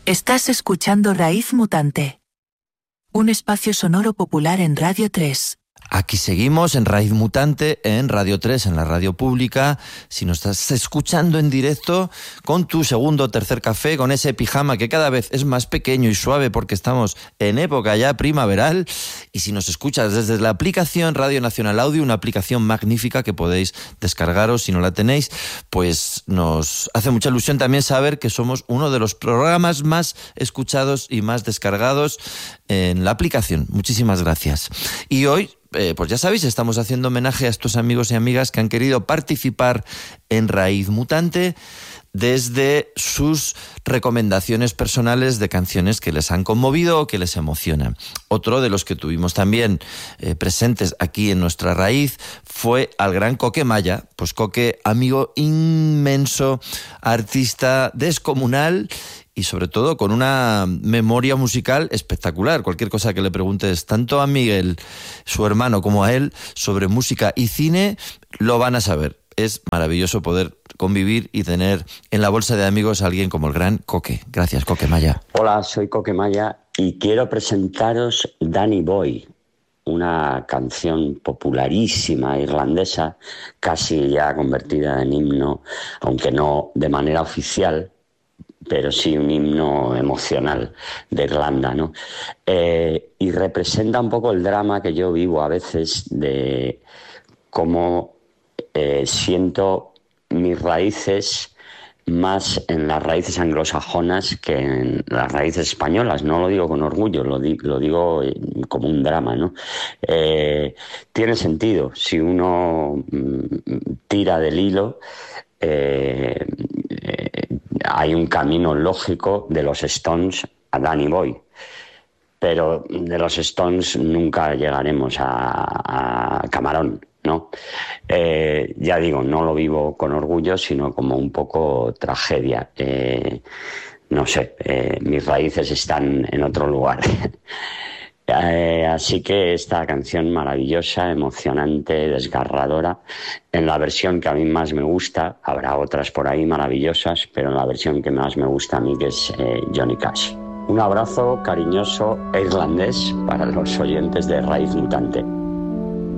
Estás escuchando Raíz Mutante, un espacio sonoro popular en Radio 3. Aquí seguimos en Raíz Mutante, en Radio 3, en la radio pública. Si nos estás escuchando en directo, con tu segundo o tercer café, con ese pijama que cada vez es más pequeño y suave porque estamos en época ya primaveral. Y si nos escuchas desde la aplicación Radio Nacional Audio, una aplicación magnífica que podéis descargaros si no la tenéis, pues nos hace mucha ilusión también saber que somos uno de los programas más escuchados y más descargados en la aplicación. Muchísimas gracias. Y hoy, pues ya sabéis, estamos haciendo homenaje a estos amigos y amigas que han querido participar en Raíz Mutante desde sus recomendaciones personales de canciones que les han conmovido o que les emocionan. Otro de los que tuvimos también presentes aquí en nuestra Raíz fue al gran Coque Maya. Pues Coque, amigo inmenso, artista descomunal y sobre todo con una memoria musical espectacular. Cualquier cosa que le preguntes tanto a Miguel, su hermano, como a él sobre música y cine, lo van a saber. Es maravilloso poder convivir y tener en la bolsa de amigos a alguien como el gran Coque. Gracias, Coque Maya. Hola, soy Coque Maya y quiero presentaros Danny Boy, una canción popularísima irlandesa, casi ya convertida en himno, aunque no de manera oficial, pero sí un himno emocional de Irlanda, ¿no? Y representa un poco el drama que yo vivo a veces de cómo siento mis raíces más en las raíces anglosajonas que en las raíces españolas. No lo digo con orgullo, lo digo como un drama, ¿no? Tiene sentido. Si uno tira del hilo, hay un camino lógico de los Stones a Danny Boy, pero de los Stones nunca llegaremos a Camarón, ¿no? Ya digo, no lo vivo con orgullo, sino como un poco tragedia. No sé, mis raíces están en otro lugar. Así que esta canción maravillosa, emocionante, desgarradora, en la versión que a mí más me gusta, habrá otras por ahí maravillosas, pero en la versión que más me gusta a mí, que es Johnny Cash. Un abrazo cariñoso e irlandés para los oyentes de Raíz Mutante.